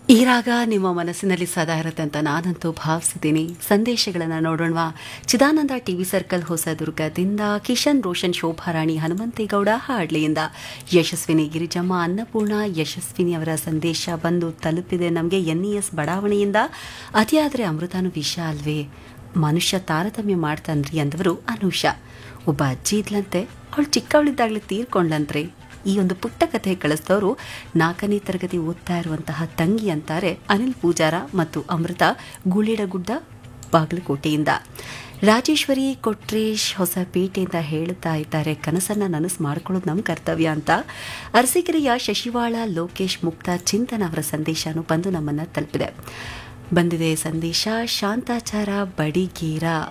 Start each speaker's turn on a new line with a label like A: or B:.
A: ಈ ರಾಗ ನಿಮ್ಮ ಮನಸ್ಸಿನಲ್ಲಿ ಸದಾ ಇರುತ್ತೆ ಅಂತ ನಾನಂತೂ ಭಾವಿಸಿದ್ದೀನಿ. ಸಂದೇಶಗಳನ್ನು ನೋಡೋಣವಾ. ಚಿದಾನಂದ ಟಿವಿ ಸರ್ಕಲ್ ಹೊಸದುರ್ಗದಿಂದ, ಕಿಶನ್ ರೋಷನ್, ಶೋಭಾರಾಣಿ, ಹನುಮಂತೇಗೌಡ ಹಾಡ್ಲಿಯಿಂದ, ಯಶಸ್ವಿನಿ ಗಿರಿಜಮ್ಮ, ಅನ್ನಪೂರ್ಣ ಯಶಸ್ವಿನಿ ಅವರ ಸಂದೇಶ ಬಂದು ತಲುಪಿದೆ ನಮಗೆ NES ಬಡಾವಣೆಯಿಂದ. ಅತಿಯಾದರೆ ಅಮೃತಾನು ವಿಷ ಅಲ್ವೇ, ಮನುಷ್ಯ ತಾರತಮ್ಯ ಮಾಡ್ತಾನ್ರಿ ಅಂದವರು ಅನುಷಾ. ಒಬ್ಬ ಅಜ್ಜಿ ಇದ್ಲಂತೆ, ಅವಳು ಚಿಕ್ಕವಳಿದ್ದಾಗಲೇ ತೀರ್ಕೊಂಡ್ಲಂತ್ರಿ. ಈ ಒಂದು ಪುಟ್ಟ ಕಥೆ ಕಳಿಸಿದವರು 4ನೇ ತರಗತಿ ಓದ್ತಾ ಇರುವಂತಹ ತಂಗಿ ಅಂತಾರೆ ಅನಿಲ್ ಪೂಜಾರ ಮತ್ತು ಅಮೃತ, ಗುಳಿಡಗುಡ್ಡ, ಬಾಗಲಕೋಟೆಯಿಂದ. ರಾಜೇಶ್ವರಿ ಕೊಟ್ರೇಶ್ ಹೊಸಪೇಟೆಯಿಂದ ಹೇಳ್ತಾ ಇದ್ದಾರೆ, ಕನಸನ್ನ ನನಸು ಮಾಡ್ಕೊಳ್ಳೋದು ನಮ್ಮ ಕರ್ತವ್ಯ ಅಂತ. ಅರಸೀಕೆರೆಯ ಶಶಿವಾಳ ಲೋಕೇಶ್ ಮುಕ್ತ ಚಿಂತನ ಅವರ ಸಂದೇಶನೂ ಬಂದು ನಮ್ಮನ್ನು ತಲುಪಿದೆ. ಬಂದಿದೆ ಸಂದೇಶ ಶಾಂತಾಚಾರ ಬಡಿಗೇರ